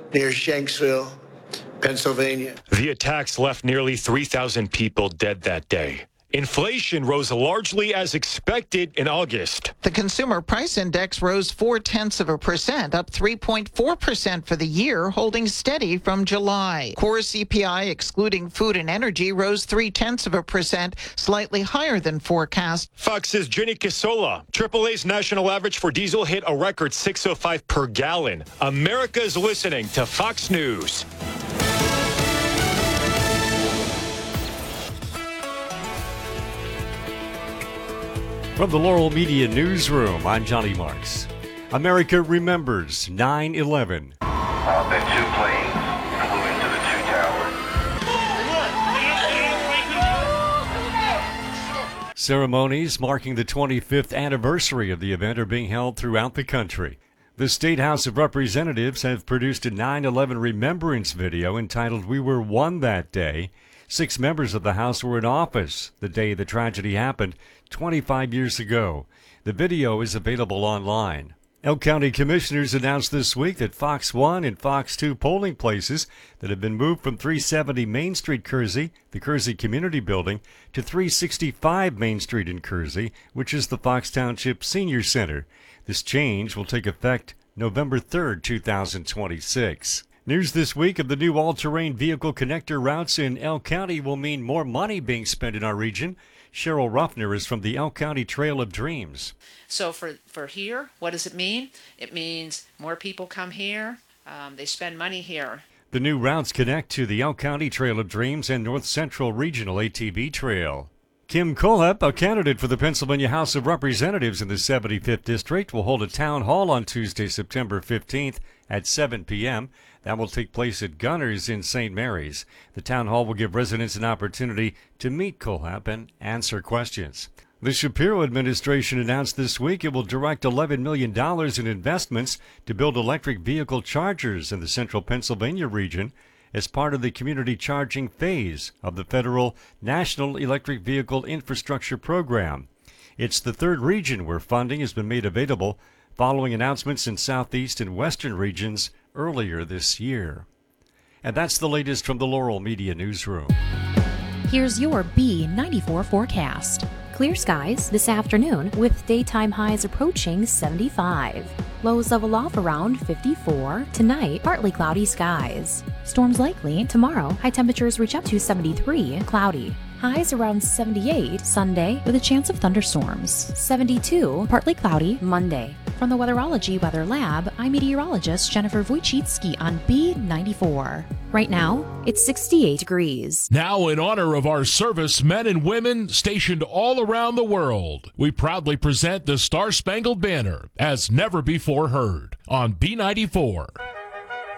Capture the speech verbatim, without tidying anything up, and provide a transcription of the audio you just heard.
near Shanksville, Pennsylvania. The attacks left nearly three thousand people dead that day. Inflation rose largely as expected in August. The Consumer Price Index rose four-tenths of a percent, up three point four percent for the year, holding steady from July. Core C P I, excluding food and energy, rose three-tenths of a percent, slightly higher than forecast. Fox's Jenny Casola. triple A's national average for diesel hit a record six oh five per gallon. America's listening to Fox News. From the Laurel Media Newsroom, I'm Johnny Marks. America remembers nine eleven. Uh, the two planes flew into the two towers. Ceremonies marking the twenty-fifth anniversary of the event are being held throughout the country. The State House of Representatives have produced a nine eleven remembrance video entitled "We Were One That Day." Six members of the House were in office the day the tragedy happened twenty-five years ago. The video is available online. Elk County commissioners announced this week that Fox one and Fox two polling places that have been moved from three seventy Main Street, Kersey, the Kersey Community Building, to three sixty-five Main Street in Kersey, which is the Fox Township Senior Center. This change will take effect November third, two thousand twenty-six. News this week of the new all-terrain vehicle connector routes in Elk County will mean more money being spent in our region. Cheryl Ruffner is from the Elk County Trail of Dreams. So for, for here, what does it mean? It means more people come here. Um, they spend money here. The new routes connect to the Elk County Trail of Dreams and North Central Regional A T V Trail. Kim Kohlhepp, a candidate for the Pennsylvania House of Representatives in the seventy-fifth District, will hold a town hall on Tuesday, September fifteenth at seven p.m. That will take place at Gunners in Saint Mary's. The town hall will give residents an opportunity to meet Kohlhepp and answer questions. The Shapiro administration announced this week it will direct eleven million dollars in investments to build electric vehicle chargers in the central Pennsylvania region as part of the community charging phase of the federal National Electric Vehicle Infrastructure Program. It's the third region where funding has been made available following announcements in southeast and western regions earlier this year. And that's the latest from the Laurel Media Newsroom. Here's your B ninety-four forecast. Clear skies this afternoon with daytime highs approaching seventy-five. Lows level off around fifty-four. Tonight, partly cloudy skies. Storms likely tomorrow. High temperatures reach up to seventy-three. Cloudy. Highs around seventy-eight Sunday with a chance of thunderstorms. seventy-two, partly cloudy Monday. From the Weatherology Weather Lab, I'm meteorologist Jennifer Wojcicki on B ninety-four. Right now, it's sixty-eight degrees. Now, in honor of our servicemen and women stationed all around the world, we proudly present the Star Spangled Banner as never before heard on B ninety-four.